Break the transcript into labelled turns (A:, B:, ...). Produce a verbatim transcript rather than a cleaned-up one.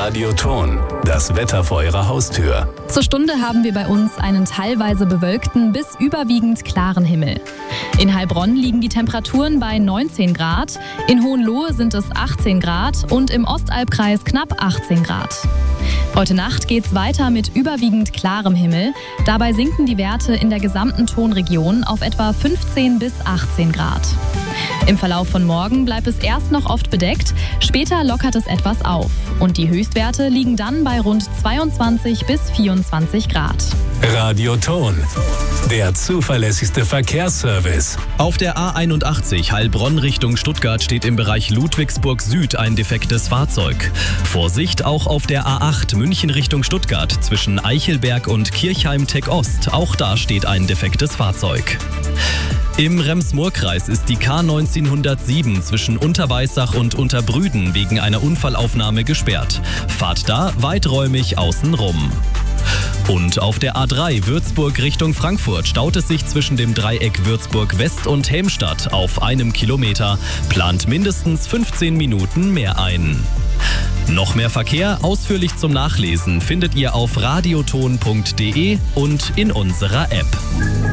A: Radioton, das Wetter vor Ihrer Haustür.
B: Zur Stunde haben wir bei uns einen teilweise bewölkten bis überwiegend klaren Himmel. In Heilbronn liegen die Temperaturen bei neunzehn Grad, in Hohenlohe sind es achtzehn Grad und im Ostalbkreis knapp achtzehn Grad. Heute Nacht geht's weiter mit überwiegend klarem Himmel. Dabei sinken die Werte in der gesamten Tonregion auf etwa fünfzehn bis achtzehn Grad. Im Verlauf von morgen bleibt es erst noch oft bedeckt, später lockert es etwas auf. Und die Höchstwerte liegen dann bei rund zweiundzwanzig bis vierundzwanzig Grad.
A: Radioton, der zuverlässigste Verkehrsservice.
C: Auf der A einundachtzig Heilbronn Richtung Stuttgart steht im Bereich Ludwigsburg Süd ein defektes Fahrzeug. Vorsicht auch auf der A acht München Richtung Stuttgart zwischen Eichelberg und Kirchheim-Tech Ost. Auch da steht ein defektes Fahrzeug. Im Rems-Murr-Kreis ist die K neunzehnhundertsieben zwischen Unterweissach und Unterbrüden wegen einer Unfallaufnahme gesperrt. Fahrt da weiträumig außen rum. Und auf der A drei Würzburg Richtung Frankfurt staut es sich zwischen dem Dreieck Würzburg West und Helmstadt auf einem Kilometer. Plant mindestens fünfzehn Minuten mehr ein. Noch mehr Verkehr ausführlich zum Nachlesen findet ihr auf radioton punkt de und in unserer App.